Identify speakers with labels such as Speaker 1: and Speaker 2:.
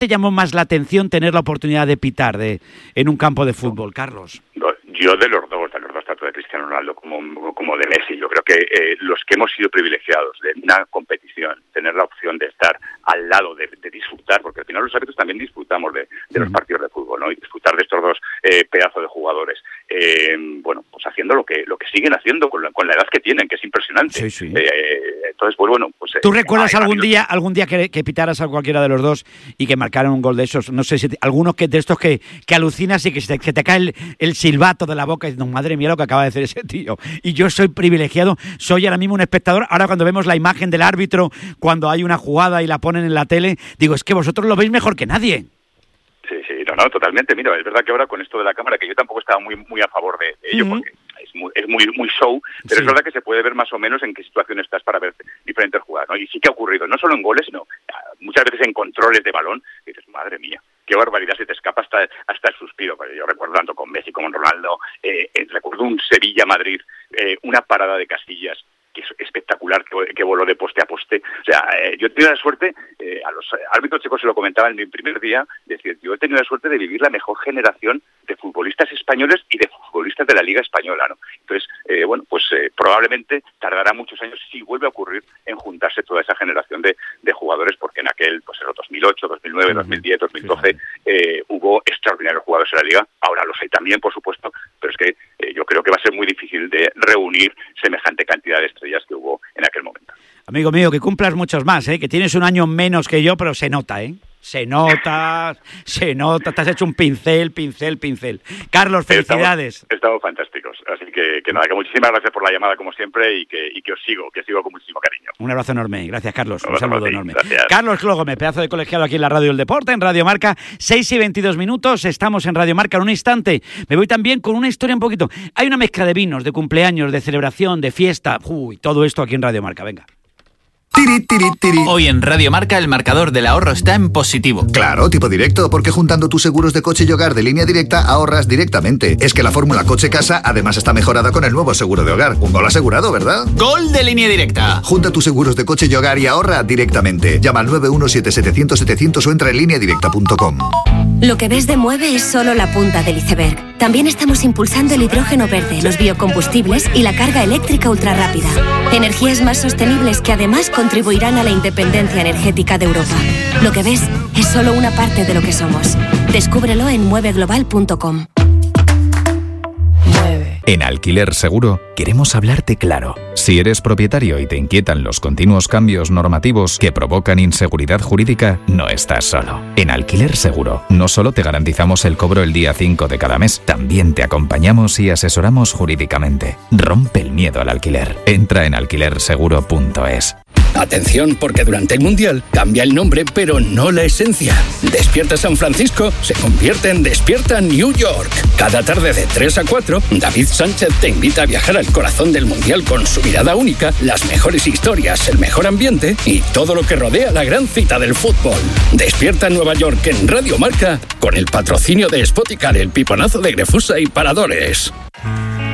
Speaker 1: te llamó más la atención tener la oportunidad de pitar en un campo de fútbol, Carlos?
Speaker 2: Yo de los dos, tanto de Cristiano Ronaldo como de Messi. Yo creo que los que hemos sido privilegiados de una competición, tener la opción de estar al lado, de disfrutar, porque al final los árbitros también disfrutamos de los partidos de fútbol, ¿no? Y disfrutar de estos dos pedazos de jugadores, pues haciendo lo que siguen haciendo con la edad que tienen, que es impresionante.
Speaker 1: Sí.
Speaker 2: Entonces, pues bueno, pues...
Speaker 1: ¿Tú recuerdas algún día que pitaras a cualquiera de los dos y que marcaran un gol de esos? No sé si algunos de estos que alucinas y que se te cae el silbato de la boca y dices, madre mía lo que acaba de hacer ese tío. Y yo soy privilegiado, soy ahora mismo un espectador. Ahora cuando vemos la imagen del árbitro, cuando hay una jugada y la ponen en la tele, digo, es que vosotros lo veis mejor que nadie.
Speaker 2: Sí, no, totalmente. Mira, es verdad que ahora con esto de la cámara, que yo tampoco estaba muy a favor de ello, porque es muy show, pero es verdad que se puede ver más o menos en qué situación estás para ver diferentes jugadas, ¿no? Y sí que ha ocurrido, no solo en goles, sino muchas veces en controles de balón, y dices, madre mía, qué barbaridad, se te escapa hasta el suspiro. Yo recuerdo tanto con Messi como con Ronaldo, recuerdo un Sevilla-Madrid, una parada de Casillas, que es espectacular, que voló de poste a poste. O sea, yo he tenido la suerte, a los árbitros checos se lo comentaba en mi primer día, decir, yo he tenido la suerte de vivir la mejor generación de futbolistas españoles y de futbolistas de la Liga Española, ¿no? Entonces, probablemente tardará muchos años, si vuelve a ocurrir, en juntarse toda esa generación de jugadores, porque en aquel, pues en los 2008, 2009, 2010, 2012, hubo extraordinarios jugadores en la Liga. Ahora los hay también, por supuesto, pero es que yo creo que va a ser muy difícil de reunir semejante cantidad de estrellas que hubo en aquel momento.
Speaker 1: Amigo mío, que cumplas muchos más, que tienes un año menos que yo, pero se nota, se nota, te has hecho un pincel. Carlos, felicidades.
Speaker 2: Estamos fantásticos, así que nada, que muchísimas gracias por la llamada como siempre y que os sigo con muchísimo cariño.
Speaker 1: Un abrazo enorme, gracias Carlos, un saludo enorme.
Speaker 2: Gracias.
Speaker 1: Carlos Clógome, pedazo de colegiado aquí en la Radio del Deporte, en Radio Marca, 6:22, estamos en Radio Marca. En un instante me voy también con una historia un poquito, hay una mezcla de vinos, de cumpleaños, de celebración, de fiesta, todo esto aquí en Radio Marca, venga.
Speaker 3: Hoy en Radio Marca el marcador del ahorro está en positivo.
Speaker 4: Claro, tipo directo, porque juntando tus seguros de coche y hogar de Línea Directa ahorras directamente. Es que la fórmula coche-casa además está mejorada con el nuevo seguro de hogar. Un gol asegurado, ¿verdad?
Speaker 3: ¡Gol de Línea Directa!
Speaker 4: Junta tus seguros de coche y hogar y ahorra directamente. Llama al 917-700-700 o entra en lineadirecta.com.
Speaker 5: Lo que ves de Mueve es solo la punta del iceberg. También estamos impulsando el hidrógeno verde, los biocombustibles y la carga eléctrica ultrarrápida. Energías más sostenibles que además contribuirán a la independencia energética de Europa. Lo que ves es solo una parte de lo que somos. Descúbrelo en mueveglobal.com.
Speaker 6: En Alquiler Seguro queremos hablarte claro. Si eres propietario y te inquietan los continuos cambios normativos que provocan inseguridad jurídica, no estás solo. En Alquiler Seguro no solo te garantizamos el cobro el día 5 de cada mes, también te acompañamos y asesoramos jurídicamente. Rompe el miedo al alquiler. Entra en alquilerseguro.es.
Speaker 7: Atención, porque durante el Mundial cambia el nombre, pero no la esencia. Despierta San Francisco se convierte en Despierta New York. Cada tarde de 3 a 4, David Sánchez te invita a viajar al corazón del Mundial con su mirada única, las mejores historias, el mejor ambiente y todo lo que rodea la gran cita del fútbol. Despierta Nueva York en Radio Marca, con el patrocinio de Spoticar, el piponazo de Grefusa y Paradores.